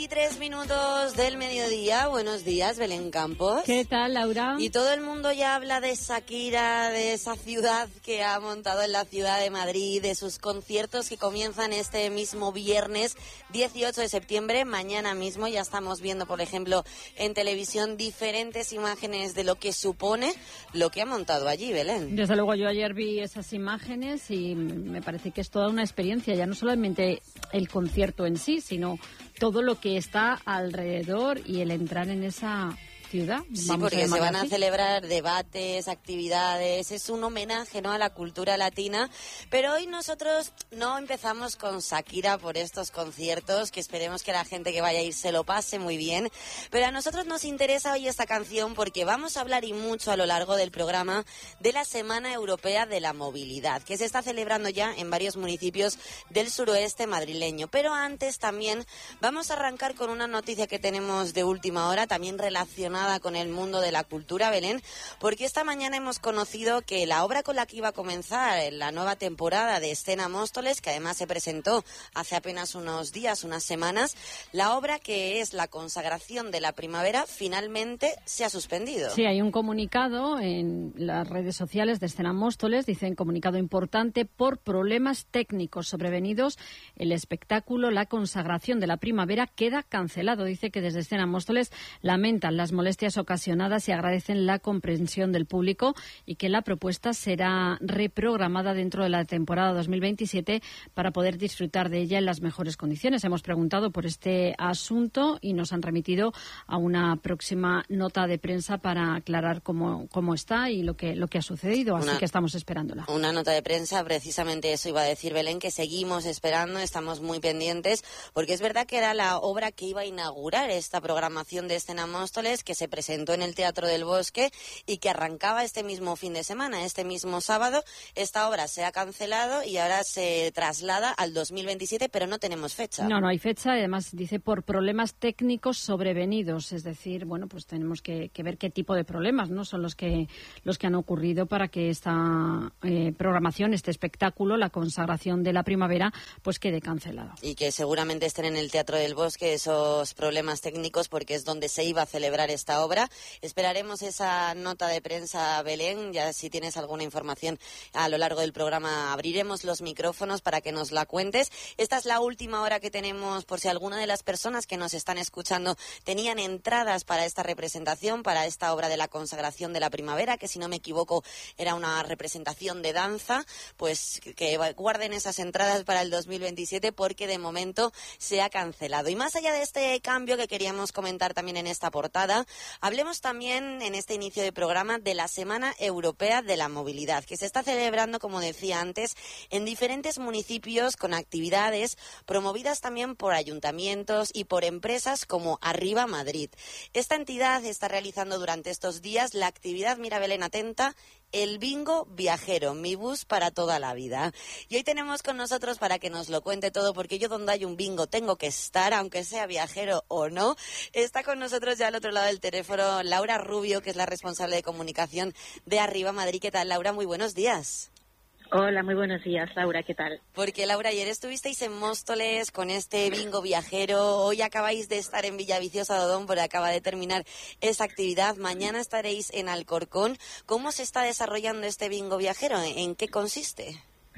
Y 3 minutos del mediodía. Buenos días, Belén Campos. ¿Qué tal, Laura? Y todo el mundo ya habla de Shakira, de esa ciudad que ha montado en la ciudad de Madrid, de sus conciertos que comienzan este mismo viernes 18 de septiembre. Mañana mismo ya estamos viendo, por ejemplo, en televisión diferentes imágenes de lo que supone lo que ha montado allí, Belén. Desde luego, yo ayer vi esas imágenes y me parece que es toda una experiencia, ya no solamente el concierto en sí, sino todo lo que está alrededor y el entrar en esa ciudad. Sí, porque se van a celebrar debates, actividades, es un homenaje, ¿no?, a la cultura latina, pero hoy nosotros no empezamos con Shakira por estos conciertos, que esperemos que la gente que vaya a ir se lo pase muy bien, pero a nosotros nos interesa hoy esta canción porque vamos a hablar y mucho a lo largo del programa de la Semana Europea de la Movilidad, que se está celebrando ya en varios municipios del suroeste madrileño, pero antes también vamos a arrancar con una noticia que tenemos de última hora, también relacionada con el mundo de la cultura, Belén, porque esta mañana hemos conocido que la obra con la que iba a comenzar la nueva temporada de Escena Móstoles, que además se presentó hace apenas unos días, unas semanas, la obra que es la consagración de la primavera, finalmente se ha suspendido. Sí, hay un comunicado en las redes sociales de Escena Móstoles, dicen comunicado importante por problemas técnicos sobrevenidos, el espectáculo La consagración de la primavera queda cancelado. Dice que desde Escena Móstoles lamentan las molestias ocasionadas y agradecen la comprensión del público y que la propuesta será reprogramada dentro de la temporada 2027 para poder disfrutar de ella en las mejores condiciones. Hemos preguntado por este asunto y nos han remitido a una próxima nota de prensa para aclarar cómo está y lo que ha sucedido, así que estamos esperándola. Una nota de prensa, precisamente eso iba a decir Belén, que seguimos esperando, estamos muy pendientes, porque es verdad que era la obra que iba a inaugurar esta programación de Escena Móstoles, que se presentó en el Teatro del Bosque y que arrancaba este mismo fin de semana, este mismo sábado. Esta obra se ha cancelado y ahora se traslada al 2027, pero no tenemos fecha. No hay fecha, además dice por problemas técnicos sobrevenidos, es decir, bueno, pues tenemos que ver qué tipo de problemas, ¿no?, son los que han ocurrido para que esta programación, este espectáculo, la consagración de la primavera, pues quede cancelado. Y que seguramente estén en el Teatro del Bosque esos problemas técnicos, porque es donde se iba a celebrar esta obra. Esperaremos esa nota de prensa, Belén, ya si tienes alguna información a lo largo del programa abriremos los micrófonos para que nos la cuentes. Esta es la última hora que tenemos por si alguna de las personas que nos están escuchando tenían entradas para esta representación, para esta obra de la consagración de la primavera, que si no me equivoco era una representación de danza, pues que guarden esas entradas para el 2027 porque de momento se ha cancelado. Y más allá de este cambio que queríamos comentar también en esta portada, hablemos también en este inicio de programa de la Semana Europea de la Movilidad, que se está celebrando, como decía antes, en diferentes municipios con actividades promovidas también por ayuntamientos y por empresas como Arriba Madrid. Esta entidad está realizando durante estos días la actividad, mira Belén, atenta, el bingo viajero, mi bus para toda la vida. Y hoy tenemos con nosotros para que nos lo cuente todo, porque yo donde hay un bingo tengo que estar, aunque sea viajero o no. Está con nosotros ya al otro lado del teléfono Laura Rubio, que es la responsable de comunicación de Arriba Madrid. ¿Qué tal, Laura? Muy buenos días. Hola, muy buenos días, Laura, ¿qué tal? Porque, Laura, ayer estuvisteis en Móstoles con este bingo viajero, hoy acabáis de estar en Villaviciosa de Odón porque acaba de terminar esa actividad, mañana estaréis en Alcorcón. ¿Cómo se está desarrollando este bingo viajero? ¿En qué consiste?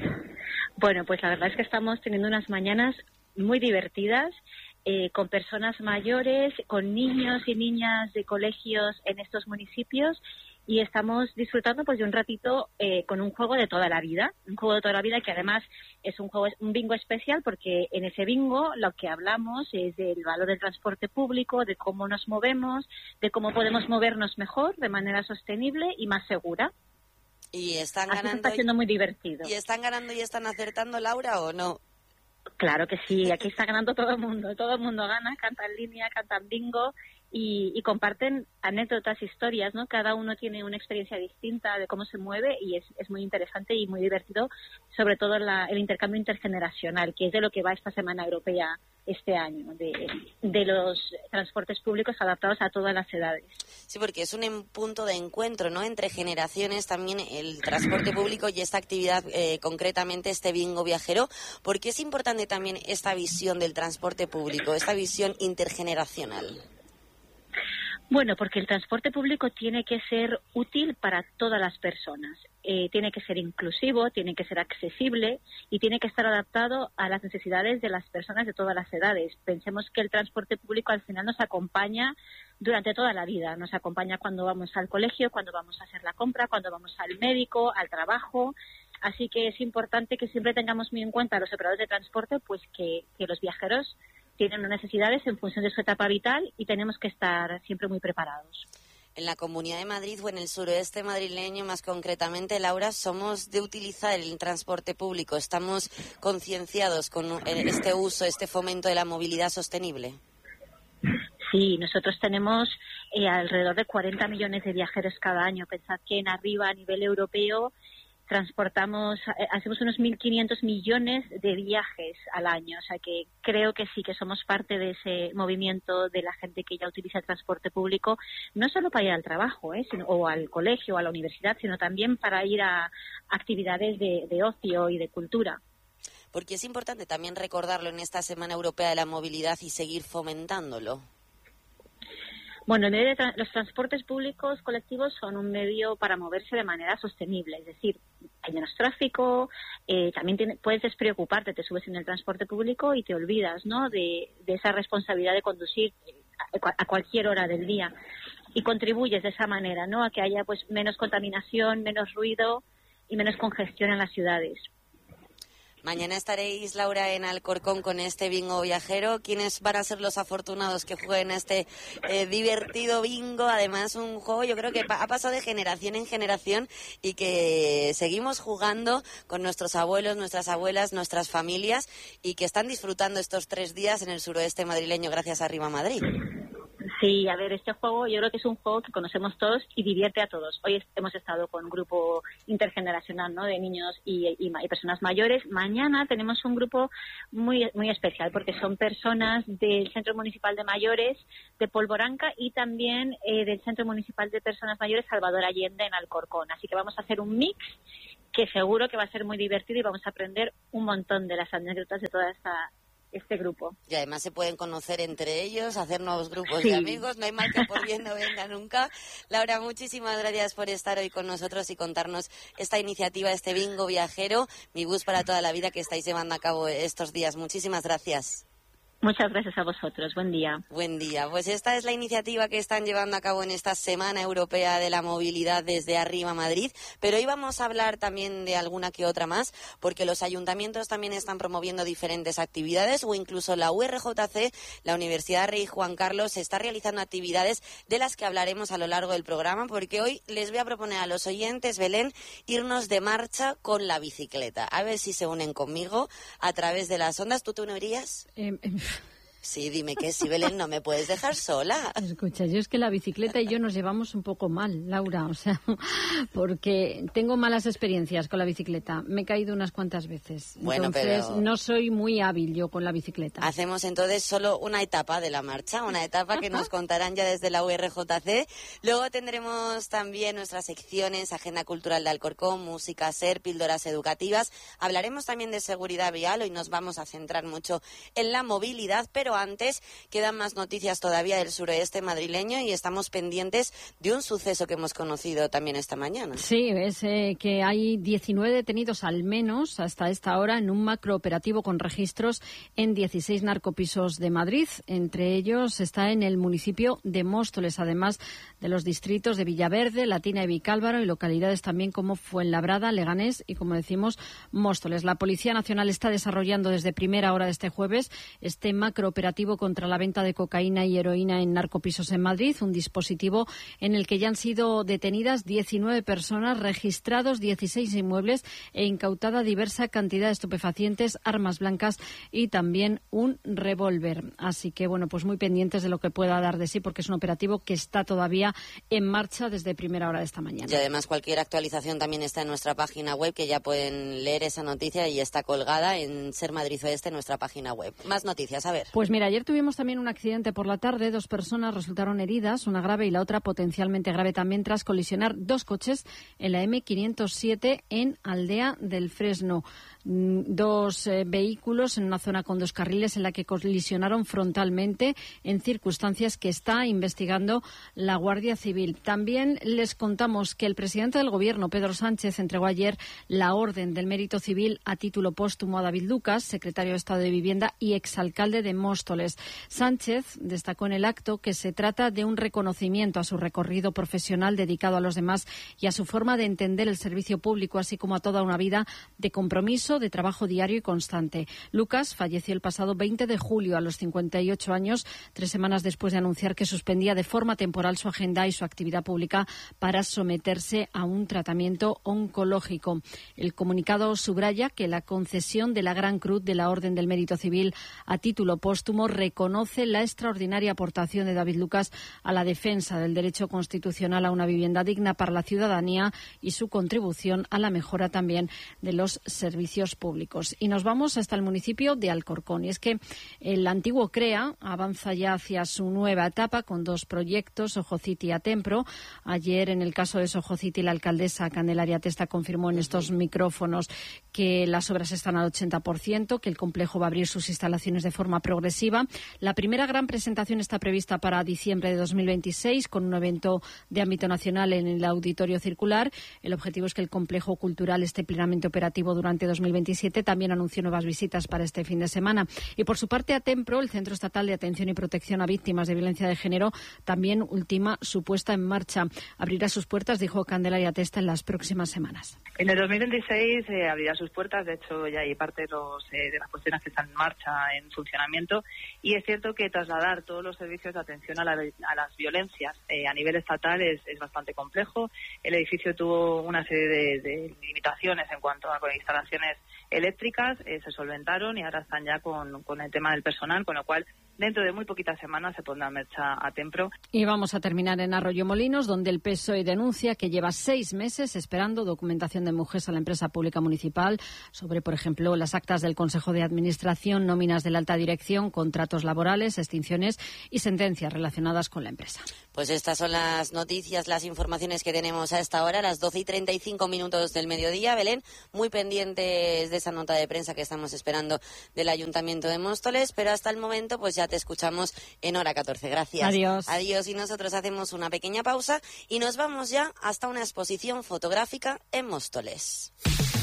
Bueno, pues la verdad es que estamos teniendo unas mañanas muy divertidas, con personas mayores, con niños y niñas de colegios en estos municipios, y estamos disfrutando pues de un ratito con un juego de toda la vida, que además es un bingo especial porque en ese bingo lo que hablamos es del valor del transporte público, de cómo nos movemos, de cómo podemos movernos mejor, de manera sostenible y más segura. Y están Así ganando. Está siendo muy divertido. ¿Y están ganando y están acertando, Laura, o no? Claro que sí, aquí está ganando todo el mundo gana, canta en línea, canta en bingo y comparten anécdotas, historias, ¿no? Cada uno tiene una experiencia distinta de cómo se mueve y es muy interesante y muy divertido, sobre todo el intercambio intergeneracional, que es de lo que va esta Semana Europea este año, de los transportes públicos adaptados a todas las edades. Sí, porque es un punto de encuentro, ¿no?, entre generaciones también el transporte público y esta actividad, concretamente este bingo viajero. ¿Por qué es importante también esta visión del transporte público, esta visión intergeneracional? Bueno, porque el transporte público tiene que ser útil para todas las personas. Tiene que ser inclusivo, tiene que ser accesible y tiene que estar adaptado a las necesidades de las personas de todas las edades. Pensemos que el transporte público al final nos acompaña durante toda la vida. Nos acompaña cuando vamos al colegio, cuando vamos a hacer la compra, cuando vamos al médico, al trabajo. Así que es importante que siempre tengamos muy en cuenta a los operadores de transporte, pues que los viajeros tienen unas necesidades en función de su etapa vital y tenemos que estar siempre muy preparados. En la Comunidad de Madrid o en el suroeste madrileño, más concretamente, Laura, somos de utilizar el transporte público. ¿Estamos concienciados con este uso, este fomento de la movilidad sostenible? Sí, nosotros tenemos alrededor de 40 millones de viajeros cada año. Pensad que en Arriba, a nivel europeo, hacemos unos 1.500 millones de viajes al año. O sea que creo que sí, que somos parte de ese movimiento de la gente que ya utiliza el transporte público, no solo para ir al trabajo, o al colegio o a la universidad, sino también para ir a actividades de ocio y de cultura. Porque es importante también recordarlo en esta Semana Europea de la Movilidad y seguir fomentándolo. Bueno, los transportes públicos colectivos son un medio para moverse de manera sostenible, es decir, hay menos tráfico, también puedes despreocuparte, te subes en el transporte público y te olvidas, ¿no?, de esa responsabilidad de conducir a cualquier hora del día y contribuyes de esa manera, ¿no?, a que haya pues menos contaminación, menos ruido y menos congestión en las ciudades. Mañana estaréis, Laura, en Alcorcón con este bingo viajero. ¿Quiénes van a ser los afortunados que jueguen este divertido bingo? Además, un juego yo creo que ha pasado de generación en generación y que seguimos jugando con nuestros abuelos, nuestras abuelas, nuestras familias y que están disfrutando estos 3 días en el suroeste madrileño gracias a Arriba Madrid. Sí, a ver, este juego yo creo que es un juego que conocemos todos y divierte a todos. Hoy hemos estado con un grupo intergeneracional, ¿no?, de niños y personas mayores. Mañana tenemos un grupo muy muy especial porque son personas del Centro Municipal de Mayores de Polvoranca y también del Centro Municipal de Personas Mayores Salvador Allende en Alcorcón. Así que vamos a hacer un mix que seguro que va a ser muy divertido y vamos a aprender un montón de las anécdotas de toda este grupo. Y además se pueden conocer entre ellos, hacer nuevos grupos sí. de amigos. No hay mal que por bien no venga nunca. Laura, muchísimas gracias por estar hoy con nosotros y contarnos esta iniciativa, este bingo viajero, Mi Bus para toda la vida, que estáis llevando a cabo estos días. Muchísimas gracias. Muchas gracias a vosotros. Buen día. Buen día. Pues esta es la iniciativa que están llevando a cabo en esta Semana Europea de la Movilidad desde Arriba Madrid. Pero hoy vamos a hablar también de alguna que otra más, porque los ayuntamientos también están promoviendo diferentes actividades o incluso la URJC, la Universidad Rey Juan Carlos, está realizando actividades de las que hablaremos a lo largo del programa, porque hoy les voy a proponer a los oyentes, Belén, irnos de marcha con la bicicleta. A ver si se unen conmigo a través de las ondas. ¿Tú te unirías? Sí, dime que sí, Belén, no me puedes dejar sola. Escucha, yo es que la bicicleta y yo nos llevamos un poco mal, Laura, o sea, porque tengo malas experiencias con la bicicleta. Me he caído unas cuantas veces. Bueno, entonces, pero no soy muy hábil yo con la bicicleta. Hacemos entonces solo una etapa de la marcha, una etapa que nos contarán ya desde la URJC. Luego tendremos también nuestras secciones, Agenda Cultural de Alcorcón, Música Ser, Píldoras Educativas. Hablaremos también de seguridad vial, hoy nos vamos a centrar mucho en la movilidad, pero antes quedan más noticias todavía del suroeste madrileño y estamos pendientes de un suceso que hemos conocido también esta mañana. Sí, es que hay 19 detenidos al menos hasta esta hora en un macrooperativo con registros en 16 narcopisos de Madrid. Entre ellos está en el municipio de Móstoles, además de los distritos de Villaverde, Latina y Vicálvaro y localidades también como Fuenlabrada, Leganés y, como decimos, Móstoles. La Policía Nacional está desarrollando desde primera hora de este jueves este macrooperativo operativo contra la venta de cocaína y heroína en narcopisos en Madrid, un dispositivo en el que ya han sido detenidas 19 personas, registrados 16 inmuebles e incautada diversa cantidad de estupefacientes, armas blancas y también un revólver. Así que, bueno, pues muy pendientes de lo que pueda dar de sí, porque es un operativo que está todavía en marcha desde primera hora de esta mañana. Y además cualquier actualización también está en nuestra página web, que ya pueden leer esa noticia y está colgada en Ser Madrid Oeste, nuestra página web. Más noticias, a ver. Pues mira, ayer tuvimos también un accidente por la tarde. 2 personas resultaron heridas, una grave y la otra potencialmente grave también, tras colisionar 2 coches en la M507 en Aldea del Fresno. 2 vehículos en una zona con 2 carriles en la que colisionaron frontalmente en circunstancias que está investigando la Guardia Civil. También les contamos que el presidente del Gobierno, Pedro Sánchez, entregó ayer la Orden del Mérito Civil a título póstumo a David Lucas, secretario de Estado de Vivienda y exalcalde de Móstoles. Sánchez destacó en el acto que se trata de un reconocimiento a su recorrido profesional dedicado a los demás y a su forma de entender el servicio público, así como a toda una vida de compromiso, de trabajo diario y constante. Lucas falleció el pasado 20 de julio a los 58 años, 3 semanas después de anunciar que suspendía de forma temporal su agenda y su actividad pública para someterse a un tratamiento oncológico. El comunicado subraya que la concesión de la Gran Cruz de la Orden del Mérito Civil a título póstumo reconoce la extraordinaria aportación de David Lucas a la defensa del derecho constitucional a una vivienda digna para la ciudadanía y su contribución a la mejora también de los servicios públicos. Y nos vamos hasta el municipio de Alcorcón. Y es que el antiguo CREA avanza ya hacia su nueva etapa con 2 proyectos, Sojocity y Atempro. Ayer, en el caso de Sojocity, la alcaldesa Candelaria Testa confirmó en estos micrófonos que las obras están al 80%, que el complejo va a abrir sus instalaciones de forma progresiva. La primera gran presentación está prevista para diciembre de 2026, con un evento de ámbito nacional en el Auditorio Circular. El objetivo es que el complejo cultural esté plenamente operativo durante 2027. También anunció nuevas visitas para este fin de semana. Y por su parte, Atempro, el Centro Estatal de Atención y Protección a Víctimas de Violencia de Género, también ultima su puesta en marcha. Abrirá sus puertas, dijo Candelaria Testa, en las próximas semanas. En el 2026 abrirá sus puertas. De hecho, ya hay parte de las cuestiones que están en marcha, en funcionamiento. Y es cierto que trasladar todos los servicios de atención a las violencias a nivel estatal es bastante complejo. El edificio tuvo una serie de limitaciones en cuanto a instalaciones eléctricas, se solventaron y ahora están ya con el tema del personal, con lo cual dentro de muy poquitas semanas se pondrá en marcha Atempro. Y vamos a terminar en Arroyomolinos, donde el PSOE denuncia que lleva 6 meses esperando documentación de mujeres a la empresa pública municipal sobre, por ejemplo, las actas del Consejo de Administración, nóminas de la alta dirección, contratos laborales, extinciones y sentencias relacionadas con la empresa. Pues estas son las noticias, las informaciones que tenemos a esta hora, las 12:35 del mediodía. Belén, muy pendientes de esa nota de prensa que estamos esperando del Ayuntamiento de Móstoles, pero hasta el momento pues ya te escuchamos en hora 14. Gracias. Adiós. Adiós. Y nosotros hacemos una pequeña pausa y nos vamos ya hasta una exposición fotográfica en Móstoles.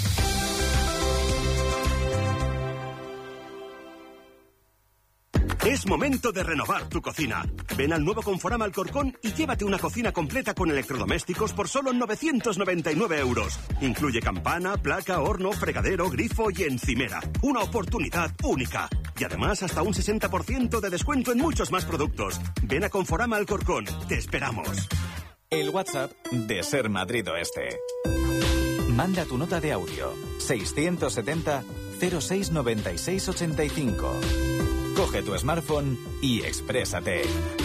Es momento de renovar tu cocina. Ven al nuevo Conforama Alcorcón y llévate una cocina completa con electrodomésticos por solo 999 euros. Incluye campana, placa, horno, fregadero, grifo y encimera. Una oportunidad única. Y además hasta un 60% de descuento en muchos más productos. Ven a Conforama Alcorcón. Te esperamos. El WhatsApp de Ser Madrid Oeste. Manda tu nota de audio. 670 0696 85. Coge tu smartphone y exprésate.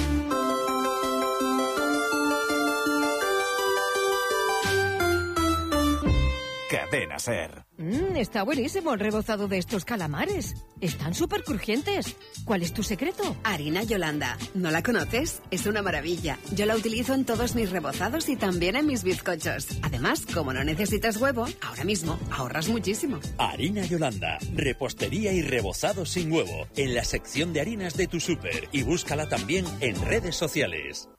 Cadena Ser. Está buenísimo el rebozado de estos calamares. Están súper crujientes. ¿Cuál es tu secreto? Harina Yolanda. ¿No la conoces? Es una maravilla. Yo la utilizo en todos mis rebozados y también en mis bizcochos. Además, como no necesitas huevo, ahora mismo ahorras muchísimo. Harina Yolanda. Repostería y rebozado sin huevo. En la sección de harinas de tu súper. Y búscala también en redes sociales.